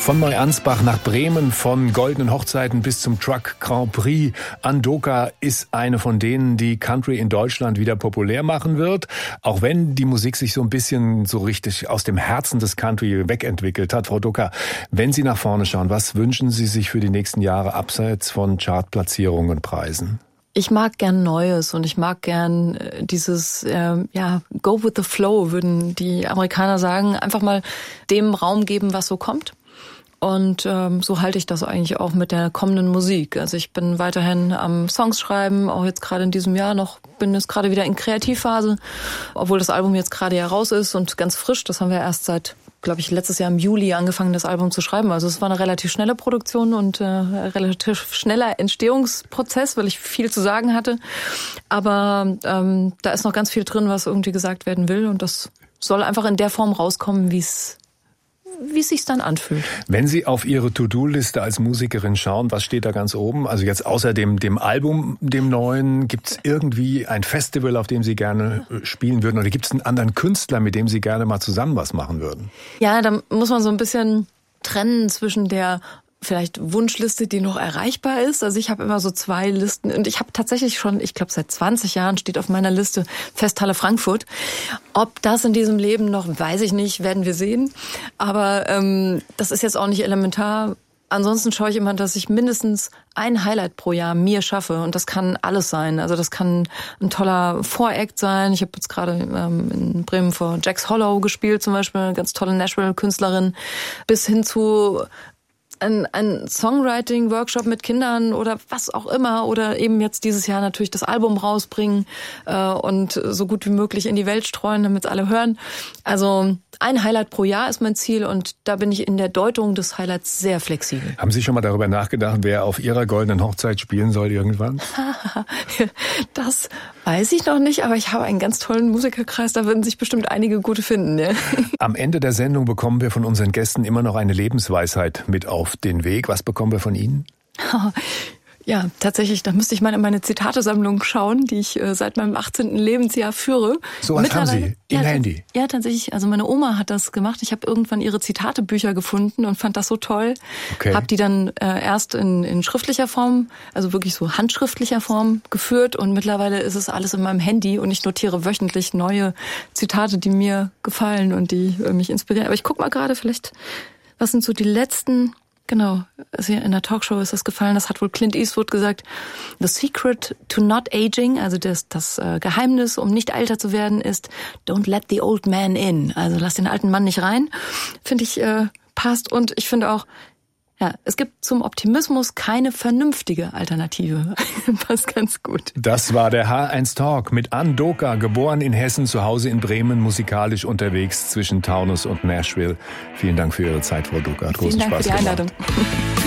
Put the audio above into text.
Von Neuansbach nach Bremen, von goldenen Hochzeiten bis zum Truck Grand Prix. Andoka ist eine von denen, die Country in Deutschland wieder populär machen wird. Auch wenn die Musik sich so ein bisschen so richtig aus dem Herzen des Country wegentwickelt hat. Frau Doka, wenn Sie nach vorne schauen, was wünschen Sie sich für die nächsten Jahre abseits von Chartplatzierungen und Preisen? Ich mag gern Neues und ich mag gern dieses, go with the flow, würden die Amerikaner sagen. Einfach mal dem Raum geben, was so kommt. Und so halte ich das eigentlich auch mit der kommenden Musik. Also ich bin weiterhin am Songs schreiben, auch jetzt gerade in diesem Jahr noch, bin jetzt gerade wieder in Kreativphase, obwohl das Album jetzt gerade ja raus ist und ganz frisch. Das haben wir erst seit, glaube ich, letztes Jahr im Juli angefangen, das Album zu schreiben. Also es war eine relativ schnelle Produktion und relativ schneller Entstehungsprozess, weil ich viel zu sagen hatte. Aber da ist noch ganz viel drin, was irgendwie gesagt werden will. Und das soll einfach in der Form rauskommen, wie es sich dann anfühlt. Wenn Sie auf Ihre To-Do-Liste als Musikerin schauen, was steht da ganz oben? Also jetzt außer dem Album, dem neuen, gibt es irgendwie ein Festival, auf dem Sie gerne spielen würden? Oder gibt es einen anderen Künstler, mit dem Sie gerne mal zusammen was machen würden? Ja, da muss man so ein bisschen trennen zwischen der vielleicht Wunschliste, die noch erreichbar ist. Also ich habe immer so 2 Listen und ich habe tatsächlich schon, ich glaube seit 20 Jahren steht auf meiner Liste Festhalle Frankfurt. Ob das in diesem Leben noch, weiß ich nicht, werden wir sehen. Aber das ist jetzt auch nicht elementar. Ansonsten schaue ich immer, dass ich mindestens ein Highlight pro Jahr mir schaffe. Und das kann alles sein. Also das kann ein toller Voract sein. Ich habe jetzt gerade in Bremen vor Jax Hollow gespielt zum Beispiel, eine ganz tolle Nashville-Künstlerin, bis hin zu ein Songwriting-Workshop mit Kindern oder was auch immer oder eben jetzt dieses Jahr natürlich das Album rausbringen und so gut wie möglich in die Welt streuen, damit es alle hören. Also ein Highlight pro Jahr ist mein Ziel und da bin ich in der Deutung des Highlights sehr flexibel. Haben Sie schon mal darüber nachgedacht, wer auf Ihrer goldenen Hochzeit spielen soll irgendwann? Das weiß ich noch nicht, aber ich habe einen ganz tollen Musikerkreis, da würden sich bestimmt einige gute finden. Ja. Am Ende der Sendung bekommen wir von unseren Gästen immer noch eine Lebensweisheit mit auf den Weg. Was bekommen wir von Ihnen? Ja, tatsächlich, da müsste ich mal in meine Zitatesammlung schauen, die ich seit meinem 18. Lebensjahr führe. So was haben Sie im Handy? Ja, tatsächlich. Also meine Oma hat das gemacht. Ich habe irgendwann ihre Zitatebücher gefunden und fand das so toll. Okay. Habe die dann erst in schriftlicher Form, also wirklich so handschriftlicher Form geführt und mittlerweile ist es alles in meinem Handy und ich notiere wöchentlich neue Zitate, die mir gefallen und die mich inspirieren. Aber ich guck mal gerade vielleicht, was sind so die letzten... Genau, also in der Talkshow ist das gefallen, das hat wohl Clint Eastwood gesagt. The secret to not aging, also das Geheimnis, um nicht älter zu werden, ist don't let the old man in. Also lass den alten Mann nicht rein. Finde ich, passt. Und ich finde auch, ja, es gibt zum Optimismus keine vernünftige Alternative. Passt ganz gut. Das war der H1 Talk mit Andoka, geboren in Hessen, zu Hause in Bremen, musikalisch unterwegs zwischen Taunus und Nashville. Vielen Dank für Ihre Zeit, Frau Doka. Hat großen Spaß gemacht. Vielen Dank für die Einladung.